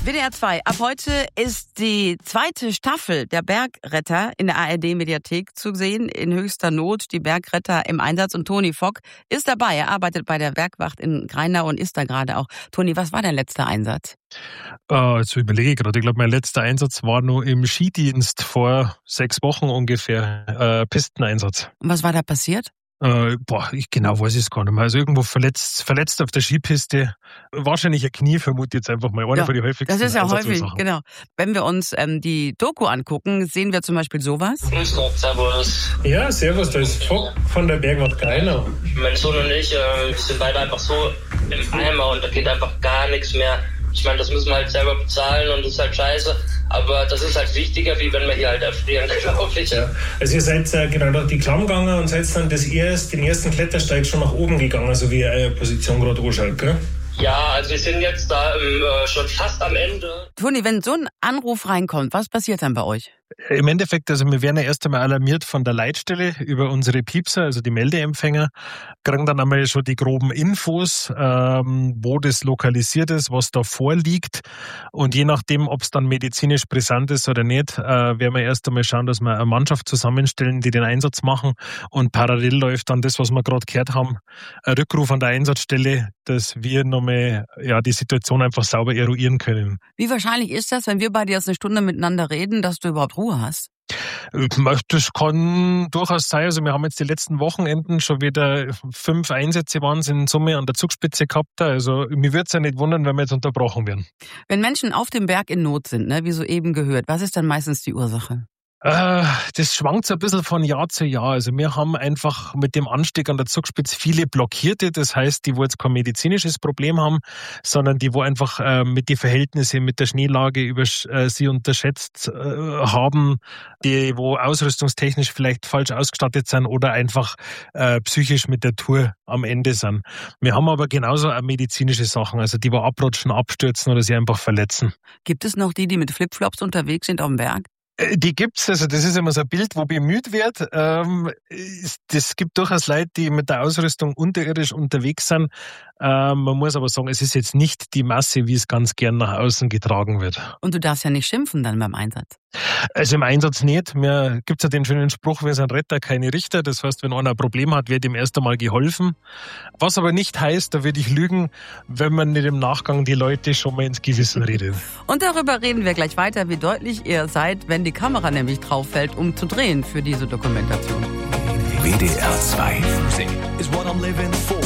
WDR 2. Ab heute ist die zweite Staffel der Bergretter in der ARD-Mediathek zu sehen. In höchster Not, die Bergretter im Einsatz. Und Toni Fock ist dabei. Er arbeitet bei der Bergwacht in Greinau und ist da gerade auch. Toni, was war dein letzter Einsatz? Jetzt überlege ich gerade. Ich glaube, mein letzter Einsatz war nur im Skidienst vor 6 Wochen ungefähr. Pisteneinsatz. Und was war da passiert? Ich genau weiß es gar nicht mehr. Also irgendwo verletzt auf der Skipiste. Wahrscheinlich ein Knie, vermute ich jetzt einfach mal. Einer von den häufigsten. Das ist ja häufig, genau. Wenn wir uns die Doku angucken, sehen wir zum Beispiel sowas. Grüß Gott, servus. Ja, servus, da ist Fock von der Bergwacht Greinau. Mein Sohn und ich, wir sind beide einfach so im Eimer und da geht einfach gar nichts mehr. Ich meine, das müssen wir halt selber bezahlen und das ist halt scheiße. Aber das ist halt wichtiger, wie wenn wir hier halt erfrieren, glaube ich. Ja. Also ihr seid genau durch die Klamm gegangen und seid dann den ersten Klettersteig schon nach oben gegangen, so wie ihr eure Position gerade anschaut, gell? Ja, also wir sind jetzt da schon fast am Ende. Toni, wenn so ein Anruf reinkommt, was passiert dann bei euch? Im Endeffekt, also wir werden ja erst einmal alarmiert von der Leitstelle über unsere Piepser, also die Meldeempfänger, kriegen dann einmal schon die groben Infos, wo das lokalisiert ist, was da vorliegt. Und je nachdem, ob es dann medizinisch brisant ist oder nicht, werden wir erst einmal schauen, dass wir eine Mannschaft zusammenstellen, die den Einsatz machen. Und parallel läuft dann das, was wir gerade gehört haben, ein Rückruf an der Einsatzstelle, dass wir nochmal die Situation einfach sauber eruieren können. Wie wahrscheinlich ist das, wenn wir beide jetzt eine Stunde miteinander reden, dass du überhaupt Ruhe hast? Das kann durchaus sein. Also wir haben jetzt die letzten Wochenenden schon wieder 5 Einsätze waren es in Summe an der Zugspitze gehabt. Also mir würde es ja nicht wundern, wenn wir jetzt unterbrochen werden. Wenn Menschen auf dem Berg in Not sind, wie soeben gehört, was ist dann meistens die Ursache? Das schwankt so ein bisschen von Jahr zu Jahr. Also wir haben einfach mit dem Anstieg an der Zugspitze viele Blockierte. Das heißt, die, wo jetzt kein medizinisches Problem haben, sondern die, wo einfach mit den Verhältnissen, mit der Schneelage sie unterschätzt haben, die, wo ausrüstungstechnisch vielleicht falsch ausgestattet sind oder einfach psychisch mit der Tour am Ende sind. Wir haben aber genauso auch medizinische Sachen, also die, wo abrutschen, abstürzen oder sie einfach verletzen. Gibt es noch die mit Flipflops unterwegs sind auf dem Berg? Die gibt's, also das ist immer so ein Bild, wo bemüht wird. Das gibt durchaus Leute, die mit der Ausrüstung unterirdisch unterwegs sind. Man muss aber sagen, es ist jetzt nicht die Masse, wie es ganz gern nach außen getragen wird. Und du darfst ja nicht schimpfen dann beim Einsatz. Also im Einsatz nicht. Mir gibt's ja den schönen Spruch, wir sind Retter, keine Richter. Das heißt, wenn einer ein Problem hat, wird ihm erst einmal geholfen. Was aber nicht heißt, da würde ich lügen, wenn man nicht im Nachgang die Leute schon mal ins Gewissen redet. Und darüber reden wir gleich weiter, wie deutlich ihr seid, wenn die Kamera nämlich drauf fällt, um zu drehen für diese Dokumentation. WDR 2 is what I'm living for.